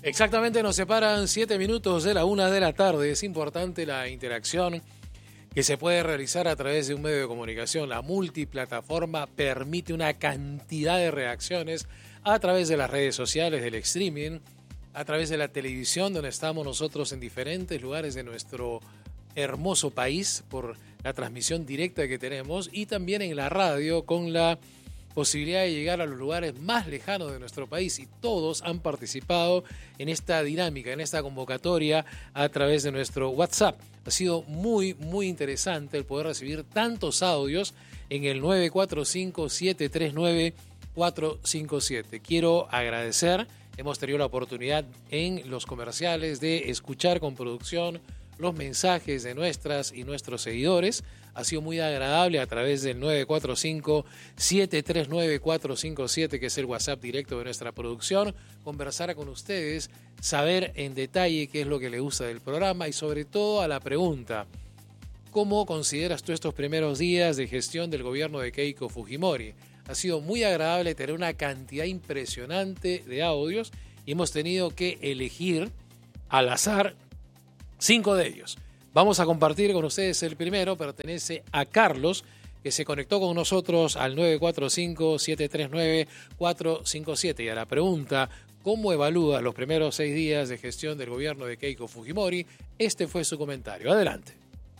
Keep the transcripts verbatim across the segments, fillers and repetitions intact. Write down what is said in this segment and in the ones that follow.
Exactamente, nos separan siete minutos de la una de la tarde. Es importante la interacción que se puede realizar a través de un medio de comunicación. La multiplataforma permite una cantidad de reacciones a través de las redes sociales, del streaming, a través de la televisión, donde estamos nosotros en diferentes lugares de nuestro hermoso país por la transmisión directa que tenemos, y también en la radio con la posibilidad de llegar a los lugares más lejanos de nuestro país, y todos han participado en esta dinámica, en esta convocatoria a través de nuestro WhatsApp. Ha sido muy, muy interesante el poder recibir tantos audios en el nueve cuatro cinco, siete tres nueve, cuatro cinco siete. Quiero agradecer, hemos tenido la oportunidad en los comerciales de escuchar con producción los mensajes de nuestras y nuestros seguidores. Ha sido muy agradable a través del nueve cuatro cinco, siete tres nueve, cuatro cinco siete, que es el WhatsApp directo de nuestra producción, conversar con ustedes, saber en detalle qué es lo que les gusta del programa y sobre todo a la pregunta: ¿cómo consideras tú estos primeros días de gestión del gobierno de Keiko Fujimori? Ha sido muy agradable tener una cantidad impresionante de audios y hemos tenido que elegir al azar cinco de ellos. Vamos a compartir con ustedes el primero. Pertenece a Carlos, que se conectó con nosotros al nueve cuatro cinco, siete tres nueve, cuatro cinco siete. Y a la pregunta: ¿cómo evalúa los primeros seis días de gestión del gobierno de Keiko Fujimori? Este fue su comentario. Adelante.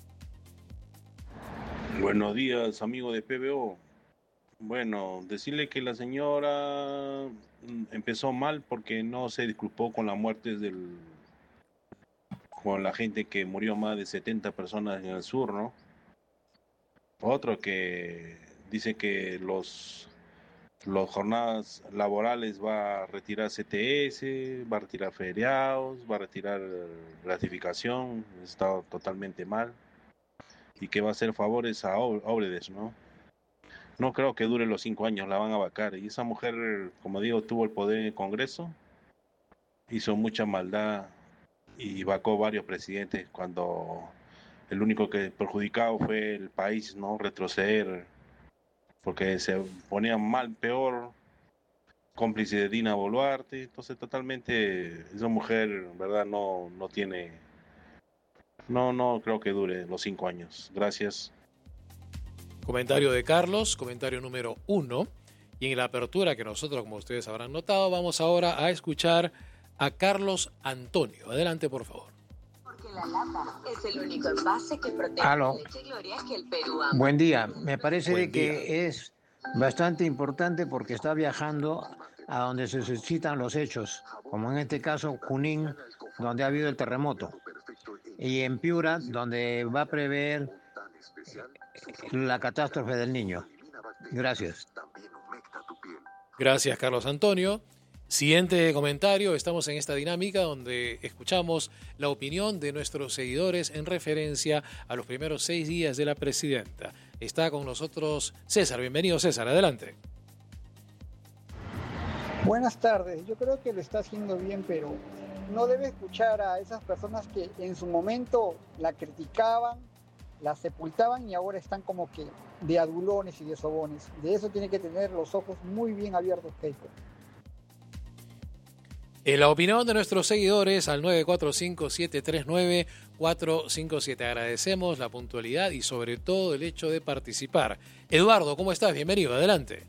Buenos días, amigo de P B O. Bueno, decirle que la señora empezó mal porque no se disculpó con las muertes del... con la gente que murió, más de setenta personas en el sur, ¿no? Otro que dice que los, los jornadas laborales va a retirar C T S, va a retirar feriados, va a retirar gratificación, está totalmente mal, y que va a hacer favores a Obredes, ¿no? No creo que dure los cinco años, la van a vacar. Y esa mujer, como digo, tuvo el poder en el Congreso, hizo mucha maldad y vacó varios presidentes cuando el único que perjudicado fue el país, ¿no? Retroceder, porque se ponía mal, peor, cómplice de Dina Boluarte. Entonces totalmente esa mujer, ¿verdad? No, no tiene, no, no creo que dure los cinco años. Gracias. Comentario de Carlos, comentario número uno. Y en la apertura que nosotros, como ustedes habrán notado, vamos ahora a escuchar a Carlos Antonio. Adelante, por favor. Porque la lata es el único envase que protege la leche Gloria que el Perú ama. Buen día. Me parece Buen que día. es bastante importante porque está viajando a donde se suscitan los hechos, como en este caso Junín, donde ha habido el terremoto, y en Piura, donde va a prever la catástrofe del niño. Gracias. Gracias, Carlos Antonio. Siguiente comentario. Estamos en esta dinámica donde escuchamos la opinión de nuestros seguidores en referencia a los primeros seis días de la presidenta. Está con nosotros César. Bienvenido, César. Adelante. Buenas tardes. Yo creo que lo está haciendo bien, pero no debe escuchar a esas personas que en su momento la criticaban, la sepultaban y ahora están como que de adulones y de sobones. De eso tiene que tener los ojos muy bien abiertos, Keiko. En la opinión de nuestros seguidores al nueve cuatro cinco, siete tres nueve, cuatro cinco siete. Agradecemos la puntualidad y sobre todo el hecho de participar. Eduardo, ¿cómo estás? Bienvenido, adelante.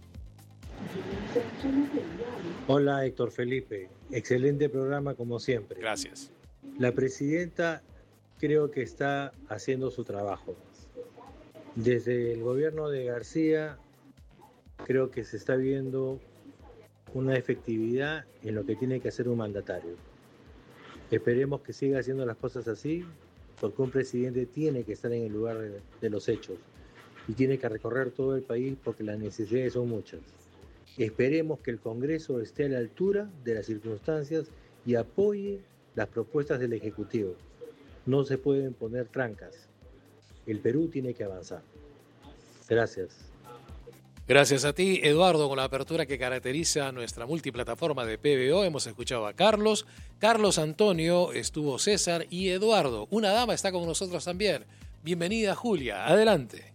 Hola, Héctor Felipe. Excelente programa como siempre. Gracias. La presidenta creo que está haciendo su trabajo. Desde el gobierno de García creo que se está viendo una efectividad en lo que tiene que hacer un mandatario. Esperemos que siga haciendo las cosas así, porque un presidente tiene que estar en el lugar de, de los hechos y tiene que recorrer todo el país porque las necesidades son muchas. Esperemos que el Congreso esté a la altura de las circunstancias y apoye las propuestas del Ejecutivo. No se pueden poner trancas. El Perú tiene que avanzar. Gracias. Gracias a ti, Eduardo, con la apertura que caracteriza nuestra multiplataforma de P B O. Hemos escuchado a Carlos, Carlos Antonio, estuvo César y Eduardo. Una dama está con nosotros también. Bienvenida, Julia. Adelante.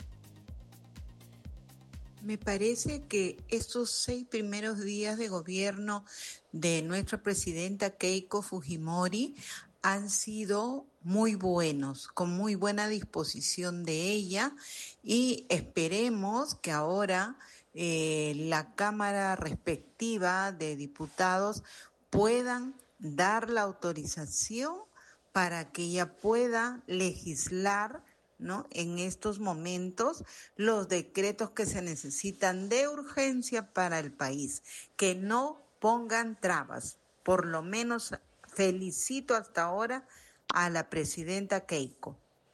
Me parece que estos seis primeros días de gobierno de nuestra presidenta Keiko Fujimori han sido muy buenos, con muy buena disposición de ella, y esperemos que ahora eh, la Cámara respectiva de diputados puedan dar la autorización para que ella pueda legislar, ¿no?, en estos momentos los decretos que se necesitan de urgencia para el país, que no pongan trabas. Por lo menos felicito hasta ahora a la presidenta Keiko.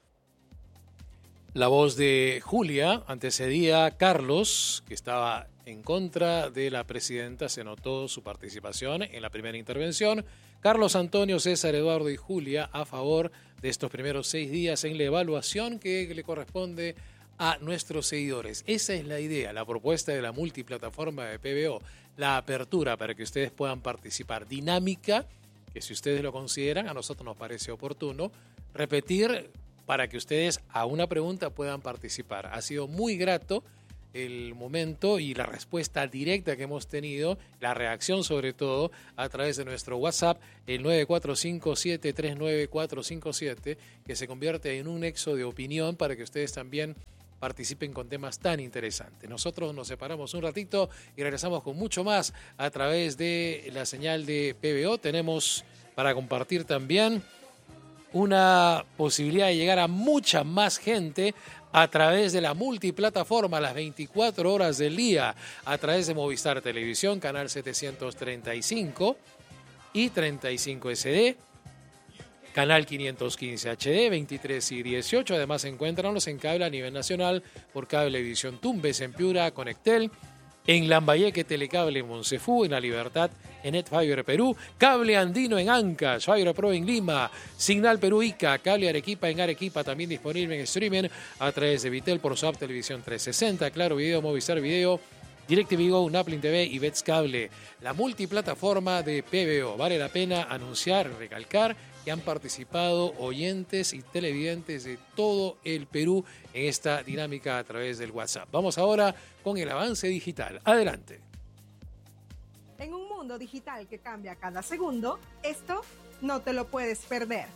La voz de Julia antecedía a Carlos, que estaba en contra de la presidenta. Se notó su participación en la primera intervención. Carlos, Antonio, César, Eduardo y Julia a favor de estos primeros seis días en la evaluación que le corresponde a nuestros seguidores. Esa es la idea, la propuesta de la multiplataforma de P B O, la apertura para que ustedes puedan participar. Dinámica, que si ustedes lo consideran, a nosotros nos parece oportuno repetir para que ustedes a una pregunta puedan participar. Ha sido muy grato el momento y la respuesta directa que hemos tenido, la reacción sobre todo a través de nuestro WhatsApp, el nueve cuatro cinco, siete tres nueve, cuatro cinco siete, que se convierte en un nexo de opinión para que ustedes también participen con temas tan interesantes. Nosotros nos separamos un ratito y regresamos con mucho más a través de la señal de P B O. Tenemos para compartir también una posibilidad de llegar a mucha más gente a través de la multiplataforma las veinticuatro horas del día, a través de Movistar Televisión, canal setecientos treinta y cinco y treinta y cinco S D, canal quinientos quince H D, veintitrés y dieciocho. Además, encuéntranos en cable a nivel nacional por Cablevisión Tumbes en Piura, Conectel, en Lambayeque, Telecable en Monsefú, en La Libertad, en NetFiber Perú, Cable Andino en Ancash, Fiber Pro en Lima, Signal Perú Ica, Cable Arequipa en Arequipa, también disponible en streaming a través de Vitel por su app Televisión trescientos sesenta, Claro Video, Movistar Video, DirecTV Go, Unaplin T V y Bets Cable. La multiplataforma de P B O. Vale la pena anunciar, recalcar que han participado oyentes y televidentes de todo el Perú en esta dinámica a través del WhatsApp. Vamos ahora con el avance digital. Adelante. En un mundo digital que cambia cada segundo, esto no te lo puedes perder.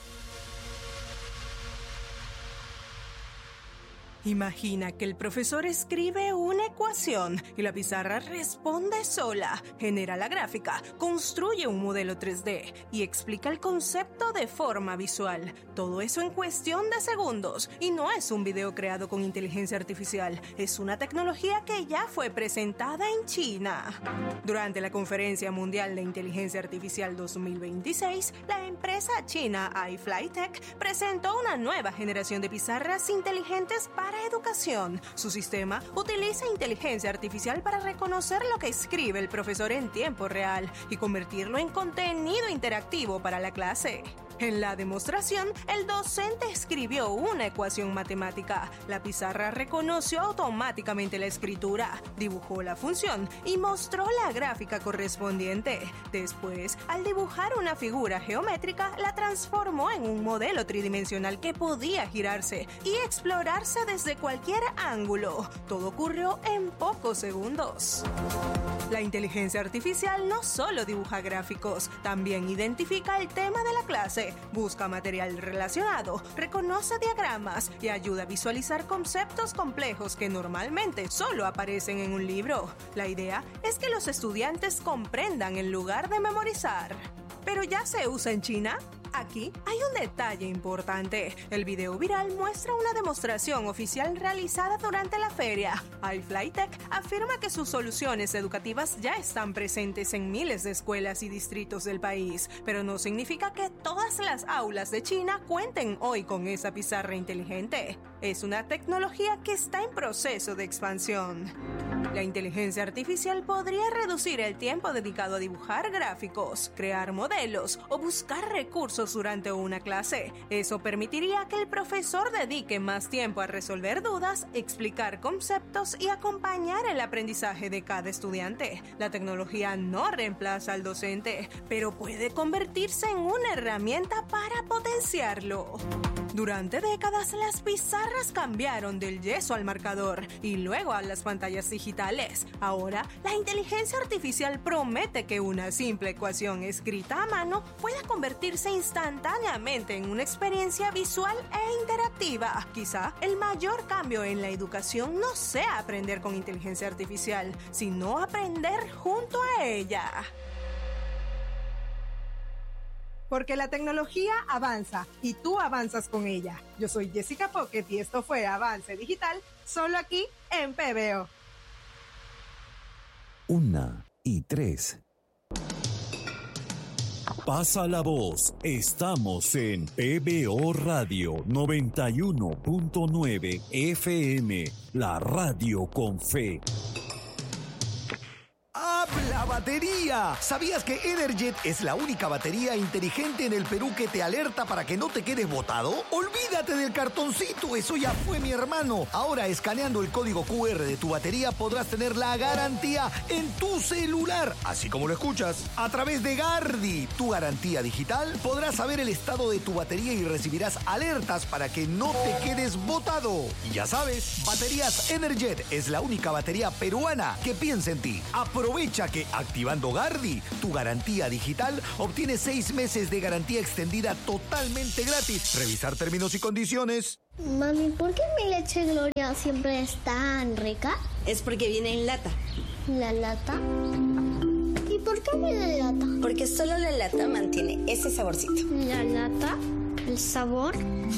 Imagina que el profesor escribe una ecuación y la pizarra responde sola, genera la gráfica, construye un modelo tres D y explica el concepto de forma visual. Todo eso en cuestión de segundos. Y no es un video creado con inteligencia artificial, es una tecnología que ya fue presentada en China. Durante la Conferencia Mundial de Inteligencia Artificial dos mil veintiséis, la empresa china iFlyTech presentó una nueva generación de pizarras inteligentes para educación. Su sistema utiliza inteligencia artificial para reconocer lo que escribe el profesor en tiempo real y convertirlo en contenido interactivo para la clase. En la demostración, el docente escribió una ecuación matemática. La pizarra reconoció automáticamente la escritura, dibujó la función y mostró la gráfica correspondiente. Después, al dibujar una figura geométrica, la transformó en un modelo tridimensional que podía girarse y explorarse desde cualquier ángulo. Todo ocurrió en pocos segundos. La inteligencia artificial no solo dibuja gráficos, también identifica el tema de la clase, busca material relacionado, reconoce diagramas y ayuda a visualizar conceptos complejos que normalmente solo aparecen en un libro. La idea es que los estudiantes comprendan en lugar de memorizar. ¿Pero ya se usa en China? Aquí hay un detalle importante. El video viral muestra una demostración oficial realizada durante la feria. iFlyTech afirma que sus soluciones educativas ya están presentes en miles de escuelas y distritos del país, pero no significa que todas las aulas de China cuenten hoy con esa pizarra inteligente. Es una tecnología que está en proceso de expansión. La inteligencia artificial podría reducir el tiempo dedicado a dibujar gráficos, crear modelos o buscar recursos durante una clase. Eso permitiría que el profesor dedique más tiempo a resolver dudas, explicar conceptos y acompañar el aprendizaje de cada estudiante. La tecnología no reemplaza al docente, pero puede convertirse en una herramienta para potenciarlo. Durante décadas, las pizarras cambiaron del yeso al marcador y luego a las pantallas digitales. digitales. Ahora, la inteligencia artificial promete que una simple ecuación escrita a mano pueda convertirse instantáneamente en una experiencia visual e interactiva. Quizá el mayor cambio en la educación no sea aprender con inteligencia artificial, sino aprender junto a ella. Porque la tecnología avanza y tú avanzas con ella. Yo soy Jessica Pocket y esto fue Avance Digital, solo aquí en P B O. Una y tres. Pasa la voz. Estamos en P B O Radio noventa y uno punto nueve F M, la radio con fe. ¡Habla batería! ¿Sabías que Energet es la única batería inteligente en el Perú que te alerta para que no te quedes botado? ¡Olvídate del cartoncito! ¡Eso ya fue, mi hermano! Ahora, escaneando el código cu erre de tu batería, podrás tener la garantía en tu celular. Así como lo escuchas. A través de Gardi, tu garantía digital, podrás saber el estado de tu batería y recibirás alertas para que no te quedes botado. Y ya sabes, Baterías Energet es la única batería peruana que piensa en ti. Aprovecha que activando Gardi, tu garantía digital, obtienes seis meses de garantía extendida totalmente gratis. Revisar términos y condiciones. Mami, ¿por qué mi leche Gloria siempre es tan rica? Es porque viene en lata. ¿La lata? ¿Y por qué viene en lata? Porque solo la lata mantiene ese saborcito. ¿La lata? ¿El sabor?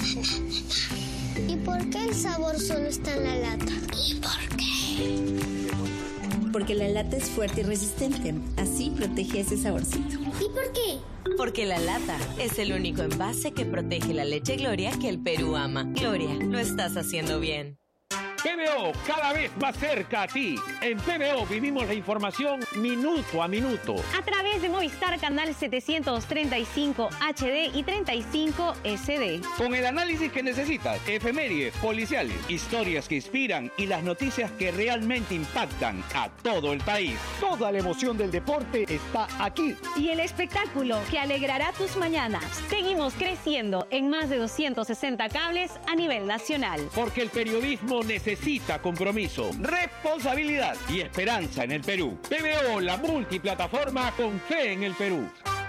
¿Y por qué el sabor solo está en la lata? ¿Y por qué? Porque la lata es fuerte y resistente. Así protege ese saborcito. ¿Y por qué? Porque la lata es el único envase que protege la leche Gloria que el Perú ama. Gloria, lo estás haciendo bien. P B O, cada vez más cerca a ti. En P B O vivimos la información minuto a minuto. A través de Movistar Canal setecientos treinta y cinco H D y treinta y cinco S D. Con el análisis que necesitas, efemérides, policiales, historias que inspiran y las noticias que realmente impactan a todo el país. Toda la emoción del deporte está aquí. Y el espectáculo que alegrará tus mañanas. Seguimos creciendo en más de doscientos sesenta cables a nivel nacional. Porque el periodismo necesita Necesita compromiso, responsabilidad y esperanza en el Perú. P B O, la multiplataforma con fe en el Perú.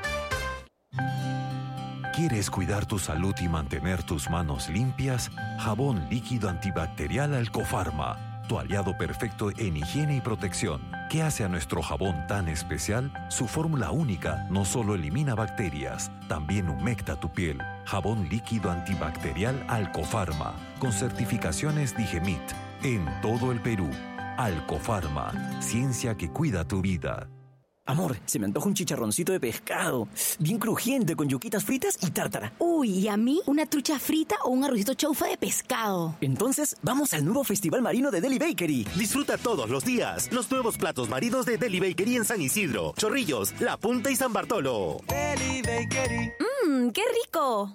¿Quieres cuidar tu salud y mantener tus manos limpias? Jabón líquido antibacterial Alcofarma, tu aliado perfecto en higiene y protección. ¿Qué hace a nuestro jabón tan especial? Su fórmula única no solo elimina bacterias, también humecta tu piel. Jabón líquido antibacterial Alcofarma, con certificaciones Digemit, en todo el Perú. Alcofarma, ciencia que cuida tu vida. Amor, se me antoja un chicharroncito de pescado, bien crujiente, con yuquitas fritas y tártara. Uy, ¿y a mí? ¿Una trucha frita o un arrocito chaufa de pescado? Entonces, vamos al nuevo Festival Marino de Deli Bakery. Disfruta todos los días los nuevos platos marinos de Deli Bakery en San Isidro, Chorrillos, La Punta y San Bartolo. Deli Bakery. ¡Mmm, qué rico!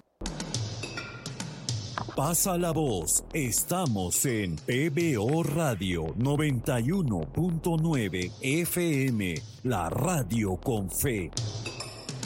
Pasa la voz. Estamos en P B O Radio noventa y uno punto nueve F M, la radio con fe.